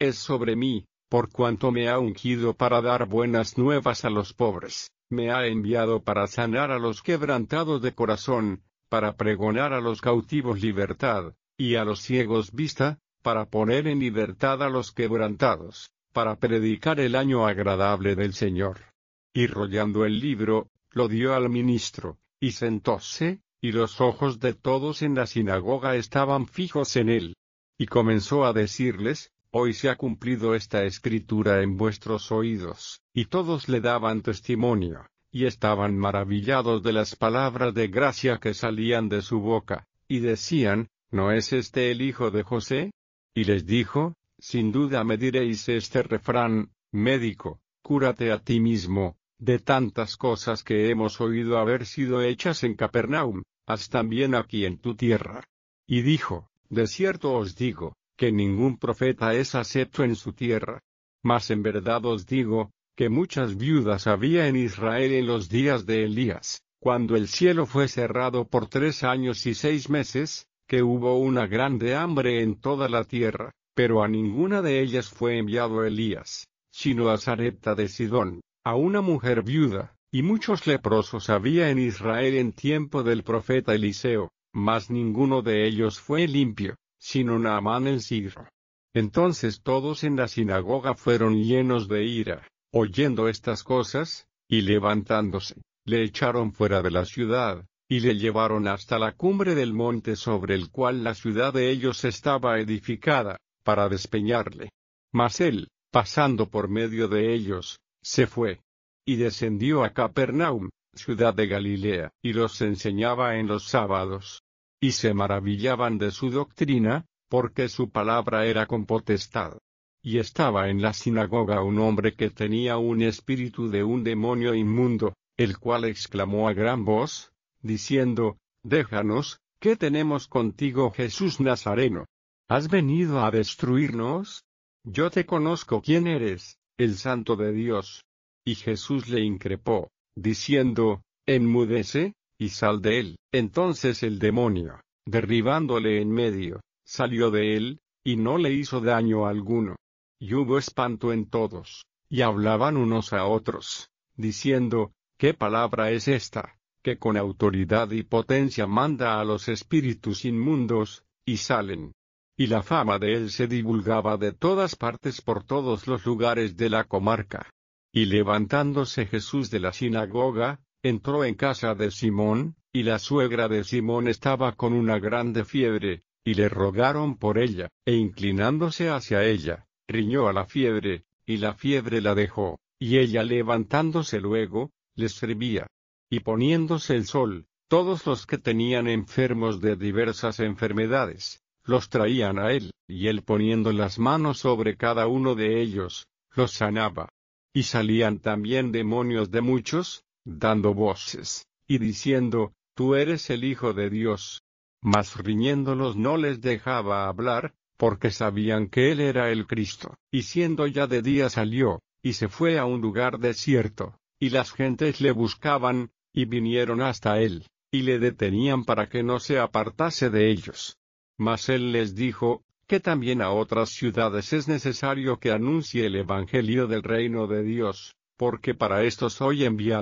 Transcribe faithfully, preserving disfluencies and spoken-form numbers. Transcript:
es sobre mí, por cuanto me ha ungido para dar buenas nuevas a los pobres, me ha enviado para sanar a los quebrantados de corazón, para pregonar a los cautivos libertad, y a los ciegos vista, para poner en libertad a los quebrantados, para predicar el año agradable del Señor. Y rollando el libro, lo dio al ministro, y sentóse, y los ojos de todos en la sinagoga estaban fijos en él. Y comenzó a decirles: Hoy se ha cumplido esta escritura en vuestros oídos. Y todos le daban testimonio, y estaban maravillados de las palabras de gracia que salían de su boca, y decían: ¿No es este el hijo de José? Y les dijo: Sin duda me diréis este refrán: Médico, cúrate a ti mismo, de tantas cosas que hemos oído haber sido hechas en Capernaum, haz también aquí en tu tierra. Y dijo: De cierto os digo, que ningún profeta es acepto en su tierra. Mas en verdad os digo, que muchas viudas había en Israel en los días de Elías, cuando el cielo fue cerrado por tres años y seis meses, que hubo una grande hambre en toda la tierra, pero a ninguna de ellas fue enviado Elías, sino a Sarepta de Sidón, a una mujer viuda. Y muchos leprosos había en Israel en tiempo del profeta Eliseo, mas ninguno de ellos fue limpio, sino Naamán el sirio. Entonces todos en la sinagoga fueron llenos de ira, oyendo estas cosas, y levantándose, le echaron fuera de la ciudad, y le llevaron hasta la cumbre del monte sobre el cual la ciudad de ellos estaba edificada, para despeñarle. Mas él, pasando por medio de ellos, se fue, y descendió a Capernaum, ciudad de Galilea, y los enseñaba en los sábados. Y se maravillaban de su doctrina, porque su palabra era con potestad. Y estaba en la sinagoga un hombre que tenía un espíritu de un demonio inmundo, el cual exclamó a gran voz, diciendo: Déjanos, ¿qué tenemos contigo, Jesús Nazareno? ¿Has venido a destruirnos? Yo te conozco quién eres, el Santo de Dios. Y Jesús le increpó, diciendo: Enmudece, y sal de él. Entonces el demonio, derribándole en medio, salió de él, y no le hizo daño alguno. Y hubo espanto en todos, y hablaban unos a otros, diciendo: ¿Qué palabra es esta, que con autoridad y potencia manda a los espíritus inmundos, y salen? Y la fama de él se divulgaba de todas partes por todos los lugares de la comarca. Y levantándose Jesús de la sinagoga, entró en casa de Simón, y la suegra de Simón estaba con una grande fiebre, y le rogaron por ella, e inclinándose hacia ella, riñó a la fiebre, y la fiebre la dejó, y ella levantándose luego, les servía. Y poniéndose el sol, todos los que tenían enfermos de diversas enfermedades, los traían a él, y él poniendo las manos sobre cada uno de ellos, los sanaba. Y salían también demonios de muchos, dando voces, y diciendo: Tú eres el Hijo de Dios. Mas riñéndolos no les dejaba hablar, porque sabían que él era el Cristo. Y siendo ya de día salió, y se fue a un lugar desierto, y las gentes le buscaban, y vinieron hasta él, y le detenían para que no se apartase de ellos. Mas él les dijo, que también a otras ciudades es necesario que anuncie el Evangelio del reino de Dios, porque para esto soy enviado.